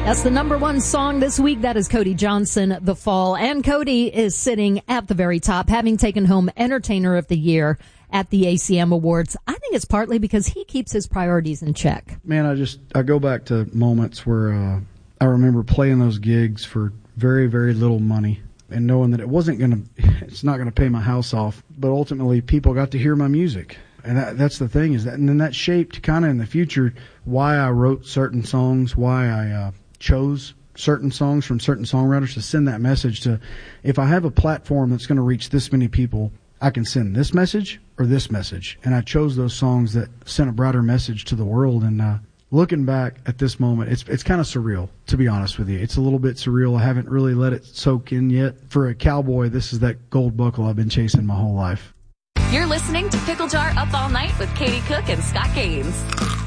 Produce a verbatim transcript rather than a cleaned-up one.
That's the number one song this week. That is Cody Johnson, The Fall. And Cody is sitting at the very top, having taken home Entertainer of the Year at the A C M Awards. I think it's partly because he keeps his priorities in check. Man, I just, I go back to moments where uh, I remember playing those gigs for very, very little money and knowing that it wasn't going to, it's not going to pay my house off, but ultimately people got to hear my music. And that, that's the thing is that, and then that shaped kind of in the future why I wrote certain songs, why I uh, chose certain songs from certain songwriters to send that message to. If I have a platform that's going to reach this many people, I can send this message or this message. And I chose those songs that sent a brighter message to the world. And uh, looking back at this moment, it's it's kind of surreal, to be honest with you. It's a little bit surreal. I haven't really let it soak in yet. For a cowboy, this is that gold buckle I've been chasing my whole life. You're listening to Pickle Jar Up All Night with Katie Cook and Scott Gaines.